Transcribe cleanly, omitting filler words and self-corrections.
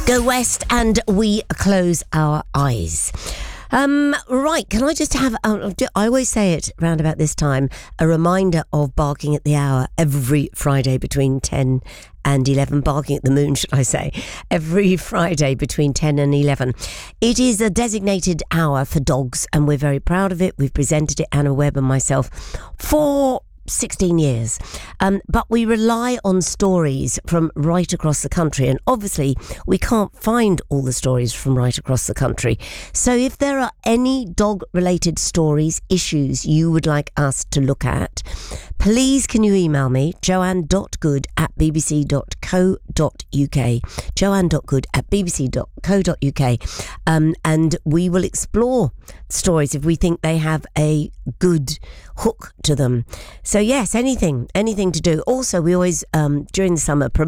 Go west and we close our eyes. Right, can I just have, I always say it round about this time, a reminder of Barking at the Hour every Friday between 10 and 11, Barking at the Moon, should I say, every Friday between 10 and 11. It is a designated hour for dogs, and we're very proud of it. We've presented it, Anna Webb and myself, for 16 years. But we rely on stories from right across the country, and obviously we can't find all the stories from right across the country. So if there are any dog-related stories, issues you would like us to look at, please can you email me, joanne.good@bbc.co.uk, joanne.good@bbc.co.uk, and we will explore stories if we think they have a good hook to them. So yes, anything to do. Also, we always, during the summer,